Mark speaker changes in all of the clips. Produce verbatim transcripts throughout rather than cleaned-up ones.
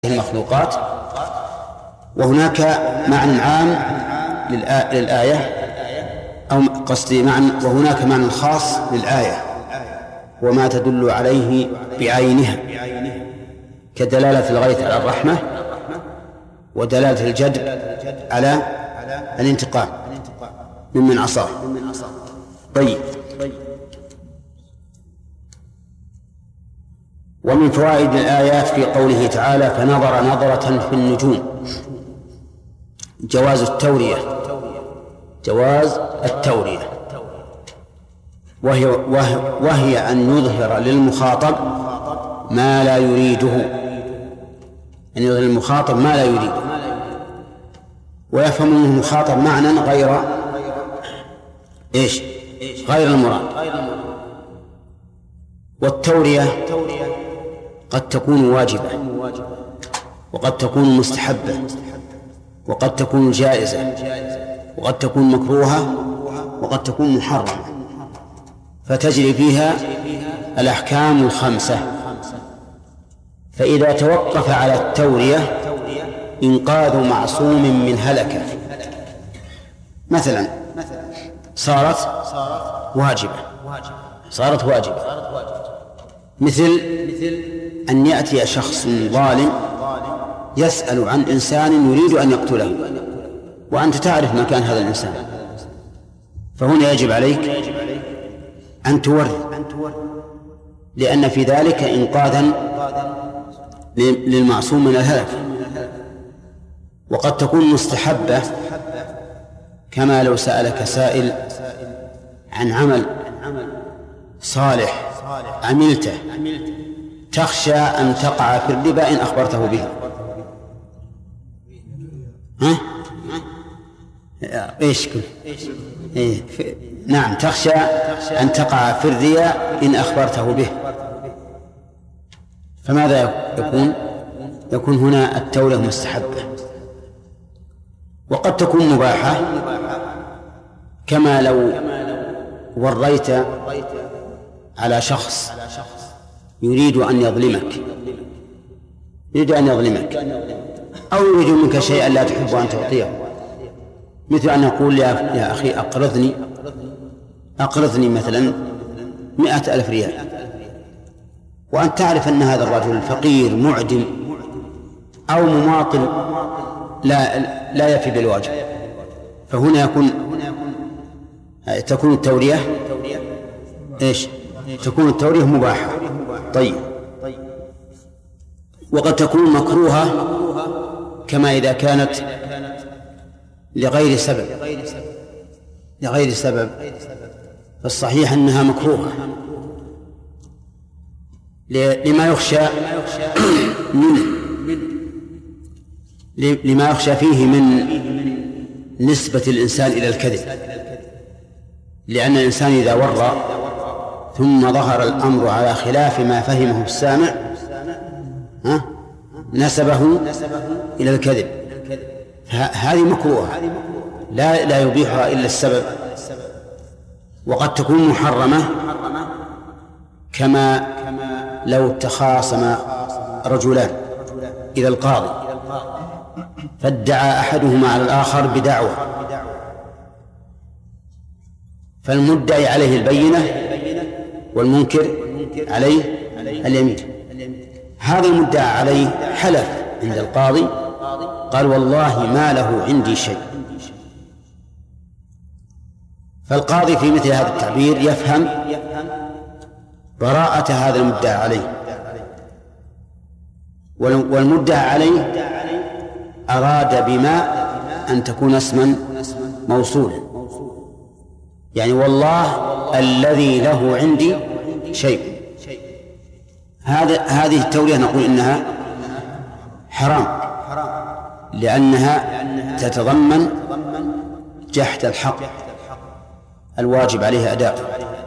Speaker 1: المخلوقات. وهناك معنى عام للآية أو قصدي معنى وهناك معنى خاص للآية وما تدل عليه بعينها كدلالة الغيث على الرحمة ودلالة الجدب على الانتقام ممن عصاه. طيب، ومن فوائد الآيات في قوله تعالى فنظر نظرة في النجوم جواز التورية جواز التورية وهي, وهي, وهي أن يظهر للمخاطب ما لا يريده، أن يظهر للمخاطب ما لا يريده ويفهم منه المخاطب معنى غير إيش غير المراد. والتورية قد تكون واجبة وقد تكون مستحبة وقد تكون جائزة وقد تكون مكروهة وقد تكون محرمة، فتجري فيها الأحكام الخمسة. فإذا توقف على التورية إنقاذ معصوم من هلكة مثلا صارت واجبة صارت واجبة مثل أن يأتي شخص ظالم يسأل عن إنسان يريد أن يقتله وأنت تعرف مكان هذا الإنسان، فهنا يجب عليك أن توري، لأن في ذلك إنقاذا للمعصوم من الهلك. وقد تكون مستحبة كما لو سألك سائل عن عمل صالح عملته تخشى أن تقع في الربا إن أخبرته به. ها؟ إيش كل؟ إيه. نعم، تخشى أن تقع في الرياء إن أخبرته به. فماذا يكون؟ يكون هنا التورية مستحبة. وقد تكون مباحة كما لو وريت على شخص يريد أن يظلمك يريد أن يظلمك أو يريد منك شيئا لا تحب أن تعطيه، مثل أن يقول يا أخي أقرضني أقرضني مثلا مئة ألف ريال، وأنت تعرف أن هذا الرجل فقير معدم أو مماطل لا لا يفي بالواجب، فهنا يكون تكون التورية إيش؟ تكون التورية مباحة. طيب، وقد تكون مكروهة كما إذا كانت لغير سبب لغير سبب فالصحيح أنها مكروهة لما يخشى منه لما يخشى فيه من نسبة الإنسان إلى الكذب، لأن الإنسان إذا ورى ثم ظهر الأمر على خلاف ما فهمه السامع ها نسبه إلى الكذب، هذه مكروهة لا لا يبيحها إلا السبب. وقد تكون محرمة كما لو تخاصم رجلان إلى القاضي فادعى أحدهما على الآخر بدعوى، فالمدعي عليه البينة والمنكر عليه اليمين. هذا المدعى عليه حلف عند القاضي قال والله ما له عندي شيء، فالقاضي في مثل هذا التعبير يفهم براءة هذا المدعى عليه، والمدعى عليه أراد بما أن تكون اسما موصولا، يعني والله الذي له عندي شيء. هذا هذه التورية نقول إنها حرام لأنها تتضمن جحد الحق الواجب عليه أداءه.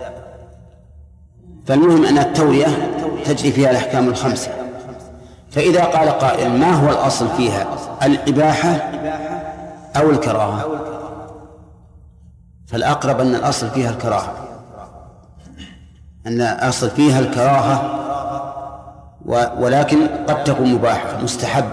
Speaker 1: فالمهم أن التورية تجري فيها الأحكام الخمسة. فإذا قال قائل ما هو الأصل فيها، الإباحة أو الكراهة؟ فالأقرب أن الأصل فيها الكراهة، أن الأصل فيها الكراهة ولكن قد تكون مباحة مستحب